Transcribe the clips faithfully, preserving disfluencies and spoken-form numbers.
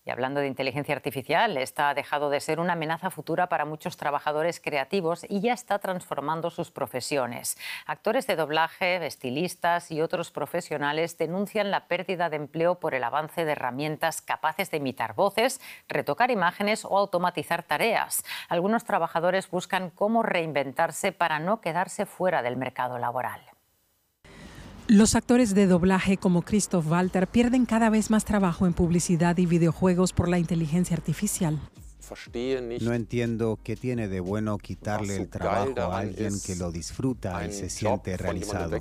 Y hablando de inteligencia artificial, esta ha dejado de ser una amenaza futura para muchos trabajadores creativos y ya está transformando sus profesiones. Actores de doblaje, estilistas y otros profesionales denuncian la pérdida de empleo por el avance de herramientas capaces de imitar voces, retocar imágenes o automatizar tareas. Algunos trabajadores buscan cómo reinventarse para no quedarse fuera del mercado laboral. Los actores de doblaje como Christoph Walter pierden cada vez más trabajo en publicidad y videojuegos por la inteligencia artificial. No entiendo qué tiene de bueno quitarle el trabajo a alguien que lo disfruta y se siente realizado.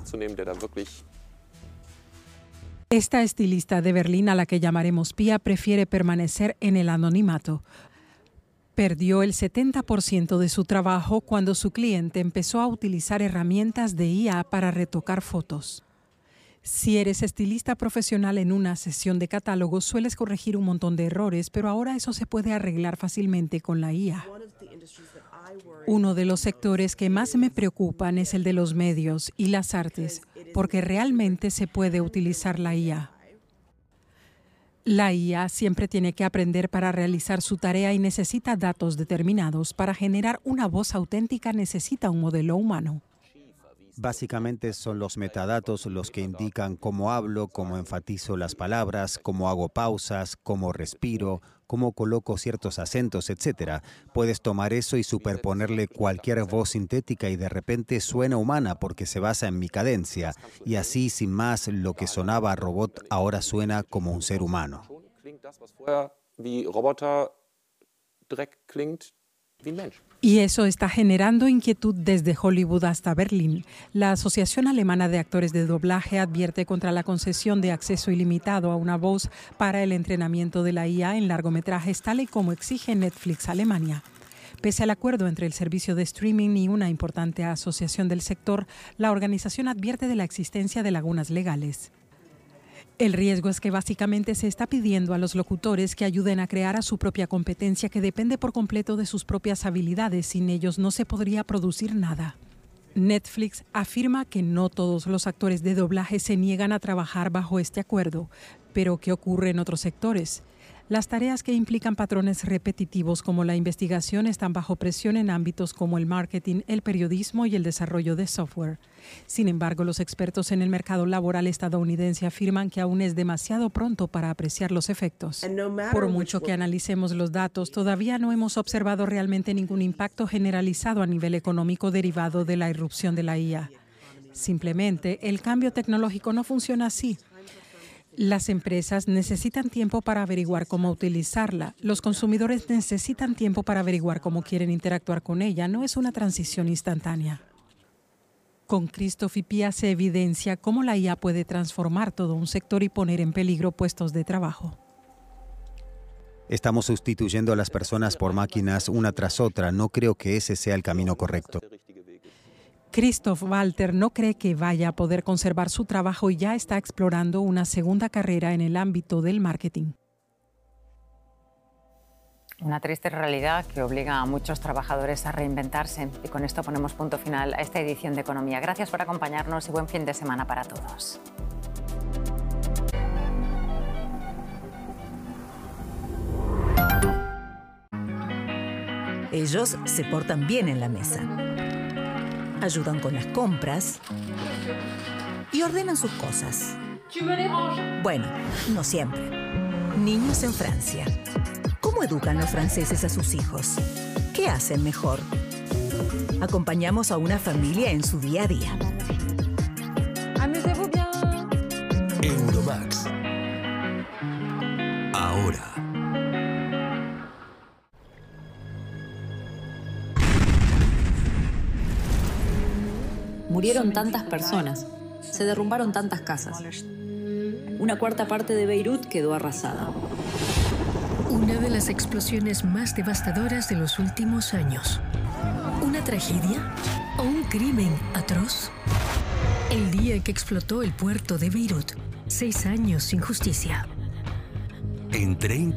Esta estilista de Berlín, a la que llamaremos Pia, prefiere permanecer en el anonimato. Perdió el setenta por ciento de su trabajo cuando su cliente empezó a utilizar herramientas de I A para retocar fotos. Si eres estilista profesional en una sesión de catálogo, sueles corregir un montón de errores, pero ahora eso se puede arreglar fácilmente con la I A. Uno de los sectores que más me preocupan es el de los medios y las artes, porque realmente se puede utilizar la I A. La I A siempre tiene que aprender para realizar su tarea y necesita datos determinados. Para generar una voz auténtica necesita un modelo humano. Básicamente son los metadatos los que indican cómo hablo, cómo enfatizo las palabras, cómo hago pausas, cómo respiro, cómo coloco ciertos acentos, etcétera. Puedes tomar eso y superponerle cualquier voz sintética y de repente suena humana porque se basa en mi cadencia. Y así, sin más, lo que sonaba a robot ahora suena como un ser humano. Y eso está generando inquietud desde Hollywood hasta Berlín. La Asociación Alemana de Actores de Doblaje advierte contra la concesión de acceso ilimitado a una voz para el entrenamiento de la I A en largometrajes, tal y como exige Netflix Alemania. Pese al acuerdo entre el servicio de streaming y una importante asociación del sector, la organización advierte de la existencia de lagunas legales. El riesgo es que básicamente se está pidiendo a los locutores que ayuden a crear a su propia competencia que depende por completo de sus propias habilidades. Sin ellos no se podría producir nada. Netflix afirma que no todos los actores de doblaje se niegan a trabajar bajo este acuerdo, pero ¿qué ocurre en otros sectores? Las tareas que implican patrones repetitivos como la investigación están bajo presión en ámbitos como el marketing, el periodismo y el desarrollo de software. Sin embargo, los expertos en el mercado laboral estadounidense afirman que aún es demasiado pronto para apreciar los efectos. Por mucho que analicemos los datos, todavía no hemos observado realmente ningún impacto generalizado a nivel económico derivado de la irrupción de la I A. Simplemente, el cambio tecnológico no funciona así. Las empresas necesitan tiempo para averiguar cómo utilizarla. Los consumidores necesitan tiempo para averiguar cómo quieren interactuar con ella. No es una transición instantánea. Con Christoph y Pia se evidencia cómo la I A puede transformar todo un sector y poner en peligro puestos de trabajo. Estamos sustituyendo a las personas por máquinas una tras otra. No creo que ese sea el camino correcto. Christoph Walter no cree que vaya a poder conservar su trabajo y ya está explorando una segunda carrera en el ámbito del marketing. Una triste realidad que obliga a muchos trabajadores a reinventarse. Y con esto ponemos punto final a esta edición de Economía. Gracias por acompañarnos y buen fin de semana para todos. Ellos se portan bien en la mesa. Ayudan con las compras y ordenan sus cosas. Bueno, no siempre. Niños en Francia. ¿Cómo educan los franceses a sus hijos? ¿Qué hacen mejor? Acompañamos a una familia en su día a día. Amusez-vous bien. Euromax. Ahora. Murieron tantas personas, se derrumbaron tantas casas. Una cuarta parte de Beirut quedó arrasada. Una de las explosiones más devastadoras de los últimos años. ¿Una tragedia o un crimen atroz? El día en que explotó el puerto de Beirut. Seis años sin justicia. En treinta